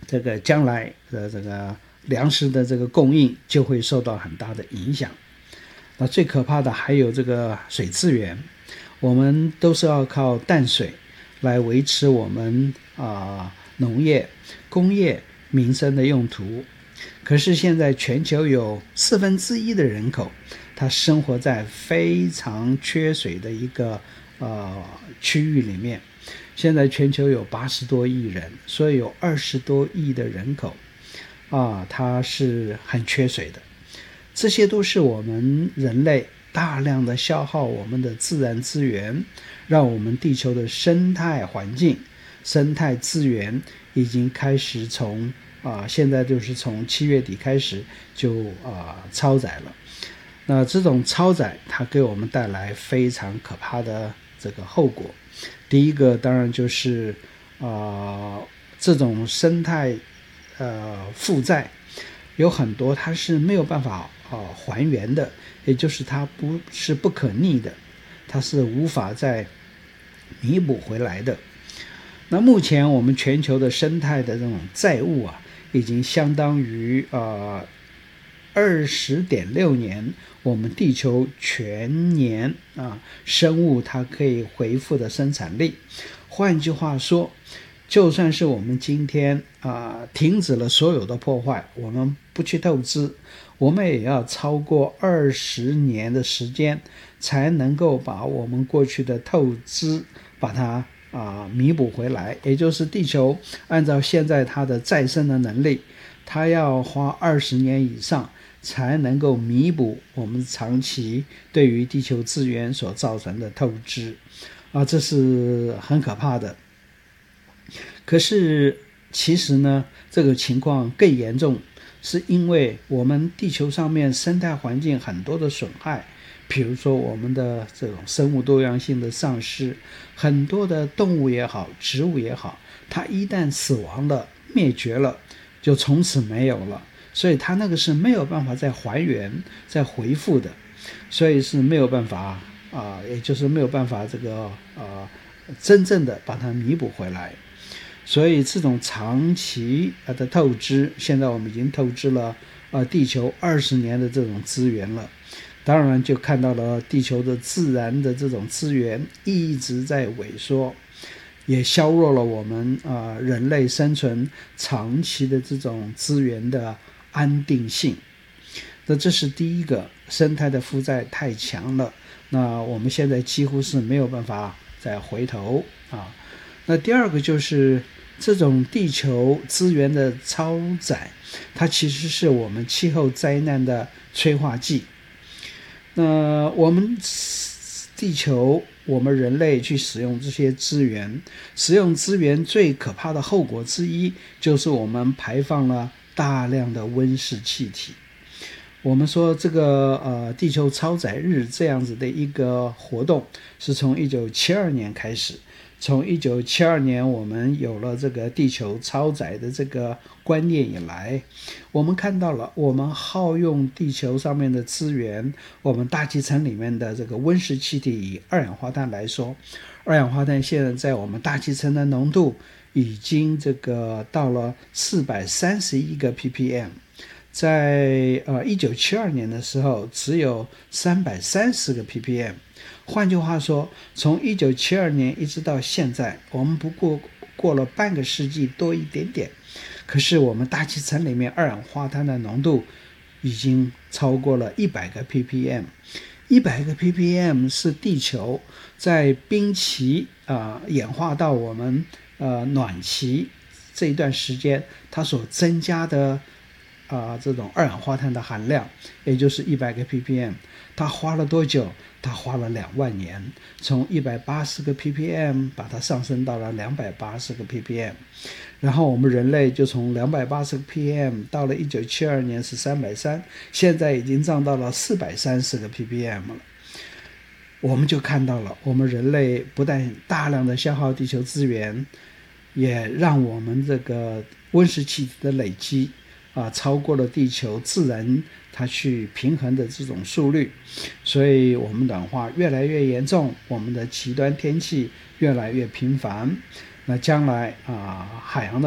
这个将来的这个粮食的这个供应就会受到很大的影响。那最可怕的还有这个水资源，我们都是要靠淡水来维持我们农业、工业、民生的用途。可是现在全球有1/4的人口，他生活在非常缺水的一个区域里面。现在全球有80多亿人，所以有20多亿的人口它是很缺水的。这些都是我们人类大量的消耗我们的自然资源，让我们地球的生态环境、生态资源已经开始从现在就是从7月底开始就超载了。那这种超载它给我们带来非常可怕的这个后果。第一个当然就是这种生态负债有很多它是没有办法还原的，也就是它不是不可逆的，它是无法再弥补回来的。那目前我们全球的生态的这种债务已经相当于20.6年我们地球全年生物它可以恢复的生产力。换句话说，就算是我们今天停止了所有的破坏，我们不去透支，我们也要超过20年的时间才能够把我们过去的透支把它弥补回来。也就是地球按照现在它的再生的能力，它要花20年以上才能够弥补我们长期对于地球资源所造成的透支这是很可怕的。可是其实呢，这个情况更严重，是因为我们地球上面生态环境很多的损害，比如说我们的这种生物多样性的丧失，很多的动物也好，植物也好，它一旦死亡了、灭绝了，就从此没有了，所以它那个是没有办法再还原、再恢复的，所以是没有办法也就是没有办法这个真正的把它弥补回来。所以这种长期的透支，现在我们已经透支了地球20年的这种资源了。当然就看到了地球的自然的这种资源一直在萎缩，也削弱了我们人类生存长期的这种资源的安定性。那这是第一个，生态的负债太强了，那我们现在几乎是没有办法再回头那第二个就是这种地球资源的超载，它其实是我们气候灾难的催化剂。那我们地球，我们人类去使用这些资源，使用资源最可怕的后果之一，就是我们排放了大量的温室气体。我们说这个地球超载日这样子的一个活动，是从1972年开始。从1972年我们有了这个地球超载的这个观念以来，我们看到了我们耗用地球上面的资源，我们大气层里面的这个温室气体，以二氧化碳来说，二氧化碳现在在我们大气层的浓度已经这个到了431个 ppm， 在1972年的时候只有330个 ppm。换句话说，从1972年一直到现在，我们不过了半个世纪多一点点，可是我们大气层里面二氧化碳的浓度已经超过了100个 ppm。 100个 ppm 是地球在冰期演化到我们暖期这一段时间它所增加的这种二氧化碳的含量，也就是100个 ppm。 它花了多久？它花了2万年，从180个 ppm 把它上升到了280个 ppm， 然后我们人类就从280个 ppm 到了1972年是330，现在已经涨到了430个 ppm 了。我们就看到了我们人类不但大量的消耗地球资源，也让我们这个温室气体的累积超过了地球自然它去平衡的这种速率，所以我们暖化越来越严重，我们的极端天气越来越频繁。那将来海洋的